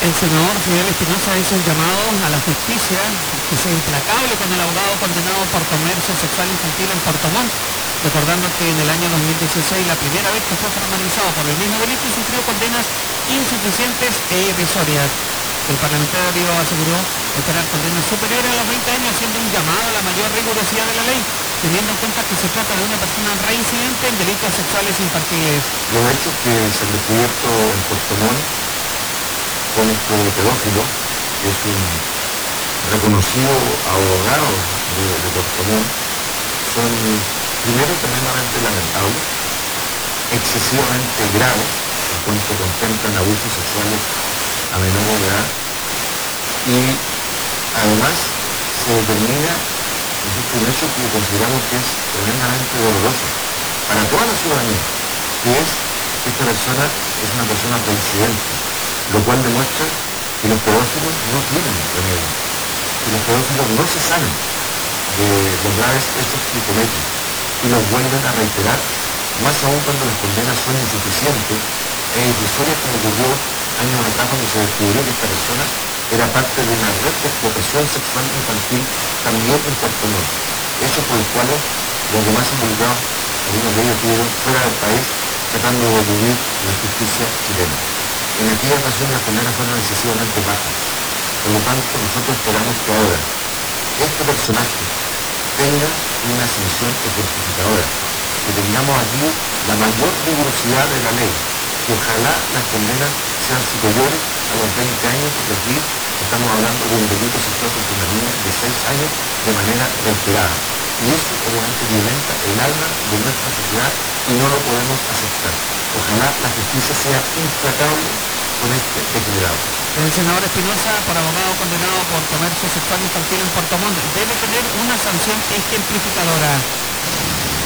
El senador Fidel Espinosa hizo un llamado a la justicia que sea implacable con el abogado condenado por comercio sexual infantil en Puerto Montt, recordando que en el año 2016, la primera vez que fue formalizado por el mismo delito, sufrió condenas insuficientes e irrisorias. El parlamentario aseguró esperar condenas superiores a los 20 años, haciendo un llamado a la mayor rigurosidad de la ley, teniendo en cuenta que se trata de una persona reincidente en delitos sexuales infantiles. Los hechos que se han descubierto en Puerto Montt con este pedófilo, que es un reconocido abogado de Puerto Montt, son primero tremendamente lamentables, excesivamente graves, en cuanto contemplan abusos sexuales a menores de edad, y además se determina un hecho que consideramos que es tremendamente doloroso para toda la ciudadanía, que es que esta persona es una persona reincidente, lo cual demuestra que los pedófilos no tienen remedio, que los pedófilos no se saben de los graves hechos que cometen y los vuelven a reiterar, más aún cuando las condenas son insuficientes e irrisorias, como ocurrió años atrás cuando se descubrió que esta persona era parte de una red de explotación sexual infantil también en Puerto Montt, hechos por los cuales los demás involucrados, algunos de ellos estuvieron fuera del país tratando de eludir la justicia chilena. En aquella ocasión las condenas fueron excesivamente bajas, por lo tanto nosotros esperamos que ahora este personaje tenga una sanción ejemplificadora, que tengamos aquí la mayor rigurosidad de la ley, que ojalá las condenas sean superiores a los 20 años, porque aquí estamos hablando de un delito sexual contra una niña de 6 años de manera reiterada. Y eso obviamente violenta el alma de nuestra sociedad y no lo podemos aceptar. Ojalá la justicia sea implacable con este degenerado. El senador Espinosa, por abogado condenado por comercio sexual infantil en Puerto Montt, debe tener una sanción ejemplificadora.